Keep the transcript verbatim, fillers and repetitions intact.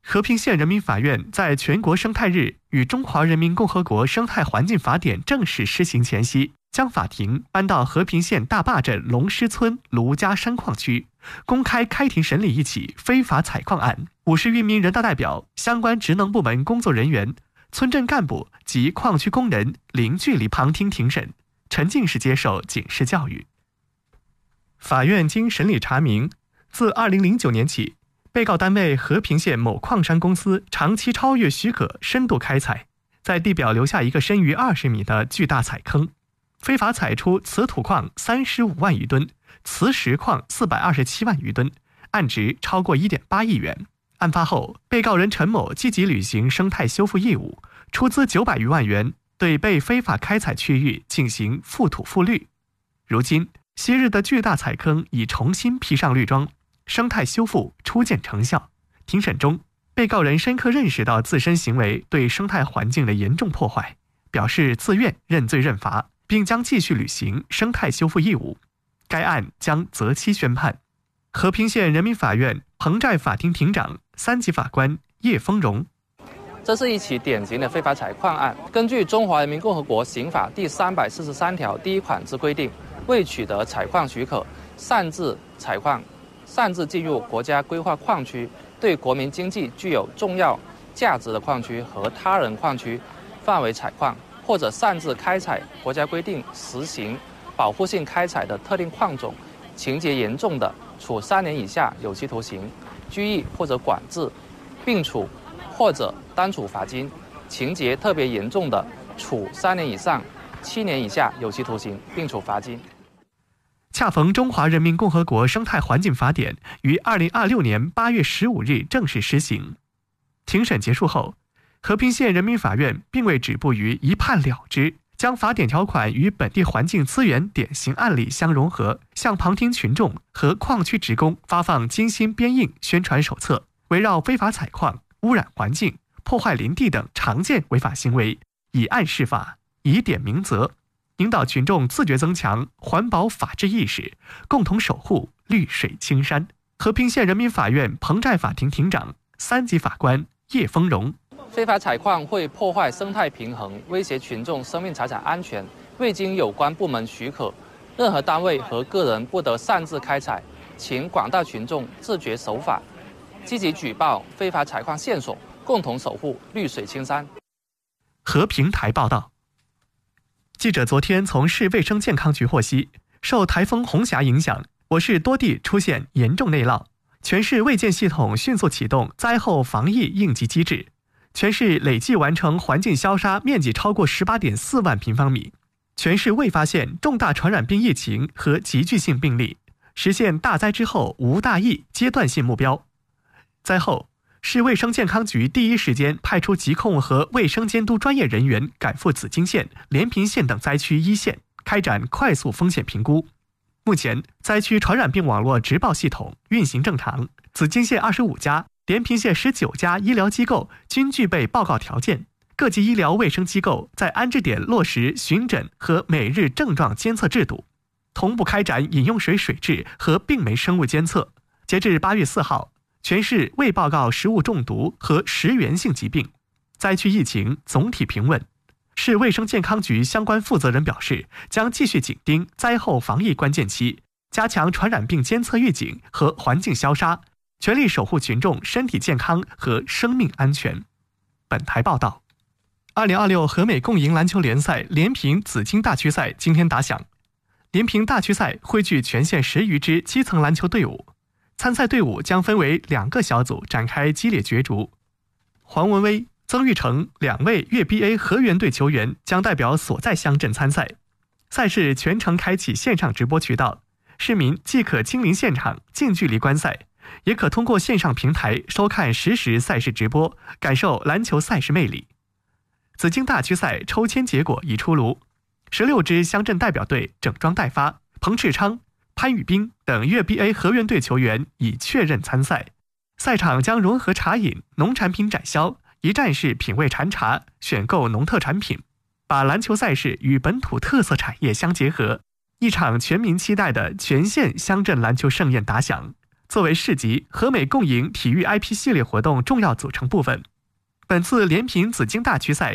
和平县人民法院在全国生态日与中华人民共和国生态环境法典正式施行前夕，将法庭搬到和平县大坝镇龙狮村卢家山矿区，公开开庭审理一起非法采矿案。五十余名人大代表、相关职能部门工作人员、村镇干部及矿区工人零距离旁听庭审，沉浸式接受警示教育。法院经审理查明，自二零零九年起，被告单位和平县某矿山公司长期超越许可深度开采，在地表留下一个深于二十米的巨大采坑，非法采出瓷土矿三十五万余吨，磁石矿四百二十七万余吨，案值超过 一点八亿元。案发后，被告人陈某积极履行生态修复义务，出资九百余万元，对被非法开采区域进行覆土覆绿。如今，昔日的巨大采坑已重新披上绿装，生态修复初见成效。庭审中，被告人深刻认识到自身行为对生态环境的严重破坏，表示自愿认罪认罚，并将继续履行生态修复义务。该案将择期宣判。和平县人民法院彭寨法庭庭长、三级法官叶丰荣： 这是一起典型的非法采矿案。根据《中华人民共和国刑法》第三百四十三条第一款之规定，未取得采矿许可，擅自采矿、擅自进入国家规划矿区、对国民经济具有重要价值的矿区和他人矿区范围采矿，或者擅自开采国家规定实行保护性开采的特定矿种，情节严重的，处三年以下有期徒刑、拘役或者管制，并处或者单处罚金；情节特别严重的，处三年以上七年以下有期徒刑，并处罚金。 恰逢中华人民共和国生态环境法典于二零二六年八月十五日正式施行。庭审结束后，和平县人民法院并未止步于一判了之，将法典条款与本地环境资源典型案例相融合，向旁听群众和矿区职工发放精心编印宣传手册，围绕非法采矿、污染环境、破坏林地等常见违法行为，以案释法，以典明责，引导群众自觉增强环保法治意识，共同守护绿水青山。和平县人民法院彭寨法庭庭长、三级法官叶丰荣： 非法采矿会破坏生态平衡，威胁群众生命财产安全，未经有关部门许可，任何单位和个人不得擅自开采，请广大群众自觉守法，积极举报非法采矿线索，共同守护绿水青山。 和平台报道。记者昨天从市卫生健康局获悉，受台风红霞影响，我市多地出现严重内涝，全市卫健系统迅速启动灾后防疫应急机制，全市累计完成环境消杀面积超过 十八点四万平方米，全市未发现重大传染病疫情和急剧性病例，实现大灾之后无大疫阶段性目标。灾后，市卫生健康局第一时间派出疾控和卫生监督专业人员赶赴紫金县、连平县等灾区一线，开展快速风险评估。目前，灾区传染病网络直报系统运行正常，紫金县二十五家、连平县十九家医疗机构均具备报告条件，各级医疗卫生机构在安置点落实巡诊和每日症状监测制度，同步开展饮用水水质和病媒生物监测。截至八月四号，全市未报告食物中毒和食源性疾病，灾区疫情总体平稳。市卫生健康局相关负责人表示，将继续紧盯灾后防疫关键期，加强传染病监测预警和环境消杀，全力守护群众身体健康和生命安全。本台报道。二零二六和美共赢篮球联赛连平紫金大区赛今天打响，连平大区赛汇聚全县十余支基层篮球队伍，参赛队伍将分为两个小组展开激烈角逐。黄文威、曾玉成两位粤 B A 河源队球员将代表所在乡镇参赛。赛事全程开启线上直播渠道，市民既可亲临现场近距离观赛，也可通过线上平台收看实时赛事直播，感受篮球赛事魅力。紫金大区赛抽签结果已出炉，十六支乡镇代表队整装待发，彭赤昌、潘宇斌等粤 B A 河源队球员已确认参赛。赛场将融合茶饮、农产品展销，一站式品味禅茶，选购农特产品，把篮球赛事与本土特色产业相结合。一场全民期待的全县乡镇篮球盛宴打响， 作为市级和美共赢体育 I P 系列活动重要组成部分，本次连平紫荆大区赛